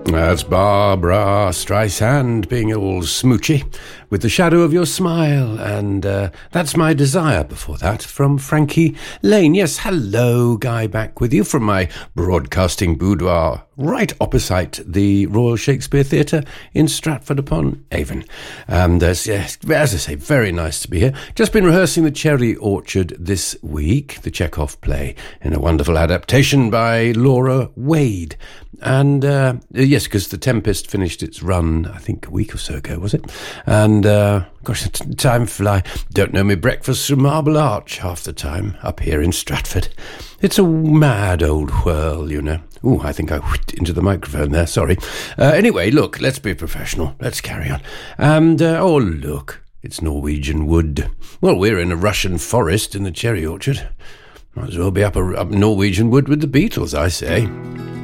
That's Barbara Streisand being all smoochy with the shadow of your smile, and That's My Desire before that from Frankie Lane. Yes, hello, Guy, back with you from my broadcasting boudoir right opposite the Royal Shakespeare Theatre in Stratford-upon-Avon. And yes, as I say, very nice to be here. Just been rehearsing The Cherry Orchard this week, the Chekhov play, in a wonderful adaptation by Laura Wade. And yes, because The Tempest finished its run, I think a week or so ago, was it? And gosh, time fly. Don't know me breakfast from Marble Arch half the time up here in Stratford. It's a mad old whirl, you know. Oh, I think I whipped into the microphone there, sorry. Anyway, look, let's be professional. Let's carry on. And, oh, look, it's Norwegian Wood. Well, we're in a Russian forest in the Cherry Orchard. Might as well be up Norwegian Wood with the Beatles, I say.